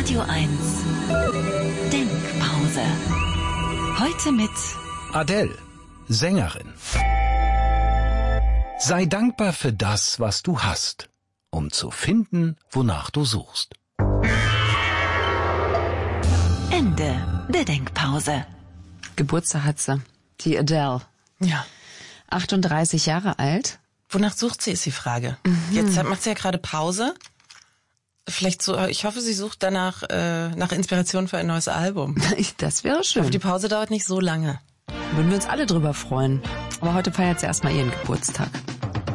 Radio 1 Denkpause. Heute mit Adele, Sängerin. Sei dankbar für das, was du hast, um zu finden, wonach du suchst. Ende der Denkpause. Geburtstag hat sie, die Adele. Ja. 38 Jahre alt. Wonach sucht sie, ist die Frage. Jetzt macht sie ja gerade Pause. Vielleicht so, ich hoffe, sie sucht danach nach Inspiration für ein neues Album. Das wäre schön. Die Pause dauert nicht so lange. Würden wir uns alle drüber freuen. Aber heute feiert sie erstmal ihren Geburtstag.